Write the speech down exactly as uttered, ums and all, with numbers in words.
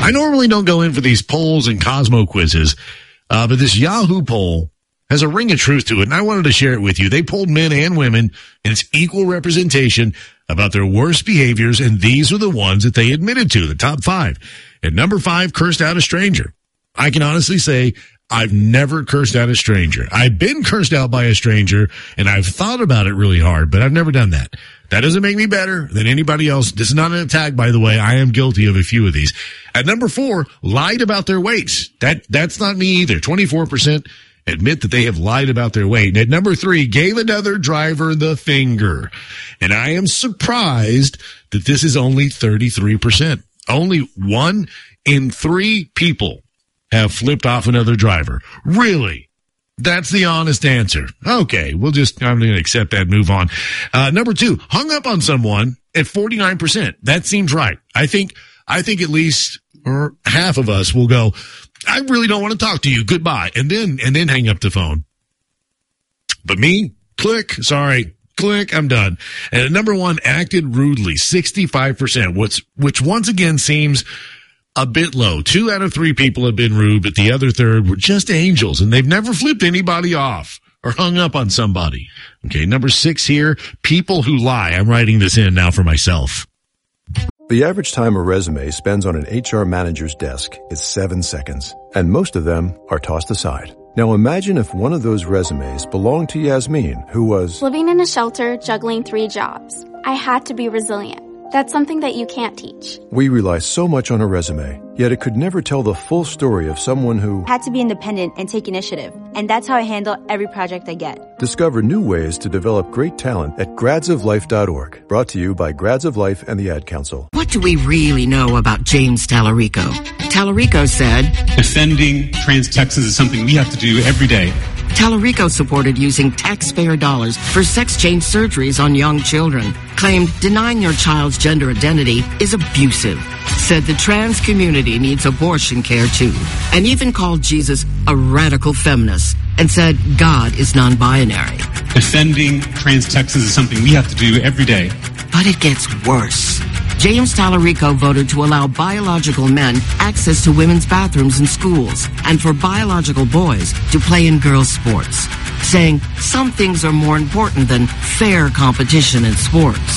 I normally don't go in for these polls and Cosmo quizzes, uh, but this Yahoo poll has a ring of truth to it, and I wanted to share it with you. They polled men and women, and it's equal representation about their worst behaviors, and these are the ones that they admitted to, the top five. At number five, cursed out a stranger. I can honestly say I've never cursed out a stranger. I've been cursed out by a stranger, and I've thought about it really hard, but I've never done that. That doesn't make me better than anybody else. This is not an attack, by the way. I am guilty of a few of these. At number four, lied about their weights. That, that's not me either. twenty-four percent admit that they have lied about their weight. And at number three, gave another driver the finger. And I am surprised that this is only thirty-three percent. Only one in three people have flipped off another driver. Really? That's the honest answer. Okay, we'll just, I'm going to accept that and move on. Uh, number two, hung up on someone at forty-nine percent. That seems right. I think, I think at least or half of us will go, I really don't want to talk to you. Goodbye. And then, and then hang up the phone. But me, click, sorry, click, I'm done. And at number one, acted rudely, sixty-five percent, which, which once again seems a bit low. Two out of three people have been rude, but the other third were just angels, and they've never flipped anybody off or hung up on somebody. Okay, number six here, people who lie. I'm writing this in now for myself. The average time a resume spends on an H R manager's desk is seven seconds, and most of them are tossed aside. Now imagine if one of those resumes belonged to Yasmin, who was living in a shelter, juggling three jobs. I had to be resilient. That's something that you can't teach. We rely so much on a resume, yet it could never tell the full story of someone who had to be independent and take initiative. And that's how I handle every project I get. Discover new ways to develop great talent at grads of life dot org. Brought to you by Grads of Life and the Ad Council. What do we really know about James Tallarico? Tallarico said, defending trans Texans is something we have to do every day. Tallarico supported using taxpayer dollars for sex change surgeries on young children. Claimed denying your child's gender identity is abusive. Said the trans community needs abortion care too. And even called Jesus a radical feminist. And said God is non-binary. Defending trans Texans is something we have to do every day. But it gets worse. James Tallarico voted to allow biological men access to women's bathrooms in schools and for biological boys to play in girls' sports, saying some things are more important than fair competition in sports.